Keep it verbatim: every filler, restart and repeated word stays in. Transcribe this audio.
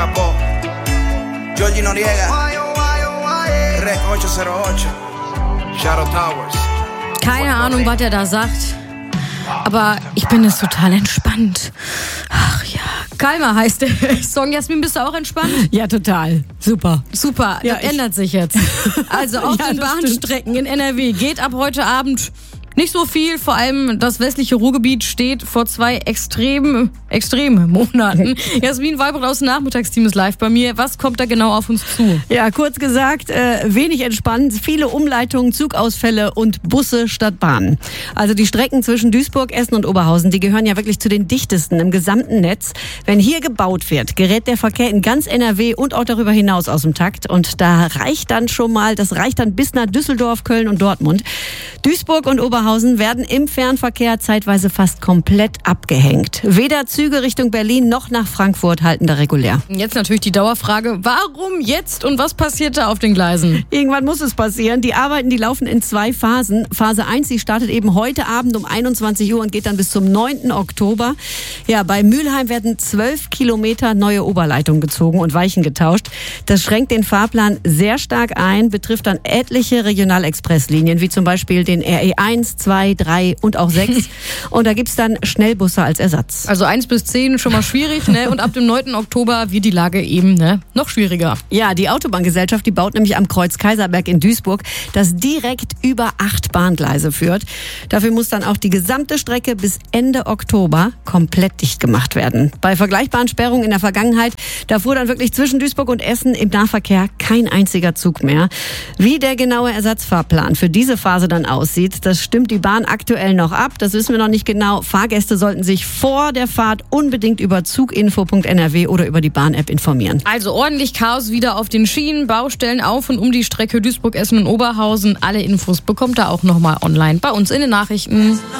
Capó, Georgie Noriega, Rec achthundertacht, Shadow Towers. Keine Ahnung, was er da sagt, aber ich bin jetzt total entspannt. Ach ja, Kalmar heißt der Song. Jasmin, bist du auch entspannt? Ja, total. Super. Super, Ja, das ich- ändert sich jetzt. Also auf Ja, den das Bahnstrecken in N R W geht ab heute Abend nicht so viel. Vor allem das westliche Ruhrgebiet steht vor zwei extremen, extremen Monaten. Jasmin Weibert aus dem Nachmittagsteam ist live bei mir. Was kommt da genau auf uns zu? Ja, kurz gesagt, äh, wenig entspannt, viele Umleitungen, Zugausfälle und Busse statt Bahnen. Also die Strecken zwischen Duisburg, Essen und Oberhausen, die gehören ja wirklich zu den dichtesten im gesamten Netz. Wenn hier gebaut wird, gerät der Verkehr in ganz N R W und auch darüber hinaus aus dem Takt. Und da reicht dann schon mal, das reicht dann bis nach Düsseldorf, Köln und Dortmund. Duisburg und Oberhausen werden im Fernverkehr zeitweise fast komplett abgehängt. Weder Züge Richtung Berlin noch nach Frankfurt halten da regulär. Jetzt natürlich die Dauerfrage, warum jetzt und was passiert da auf den Gleisen? Irgendwann muss es passieren. Die Arbeiten, die laufen in zwei Phasen. Phase eins, die startet eben heute Abend um einundzwanzig Uhr und geht dann bis zum neunten Oktober. Ja, bei Mülheim werden zwölf Kilometer neue Oberleitungen gezogen und Weichen getauscht. Das schränkt den Fahrplan sehr stark ein, betrifft dann etliche Regionalexpresslinien, wie zum Beispiel den R E eins, zwei, drei und auch sechs. Und da gibt's dann Schnellbusse als Ersatz. Also eins bis zehn schon mal schwierig, ne? Und ab dem neunten Oktober wird die Lage eben ne? noch schwieriger. Ja, die Autobahngesellschaft, die baut nämlich am Kreuz Kaiserberg in Duisburg, das direkt über acht Bahngleise führt. Dafür muss dann auch die gesamte Strecke bis Ende Oktober komplett dicht gemacht werden. Bei vergleichbaren Sperrungen in der Vergangenheit, da fuhr dann wirklich zwischen Duisburg und Essen im Nahverkehr kein einziger Zug mehr. Wie der genaue Ersatzfahrplan für diese Phase dann aussieht, das stimmt die Bahn aktuell noch ab. Das wissen wir noch nicht genau. Fahrgäste sollten sich vor der Fahrt unbedingt über zuginfo punkt n r w oder über die Bahn-App informieren. Also ordentlich Chaos wieder auf den Schienen, Baustellen auf und um die Strecke Duisburg, Essen und Oberhausen. Alle Infos bekommt ihr auch nochmal online bei uns in den Nachrichten.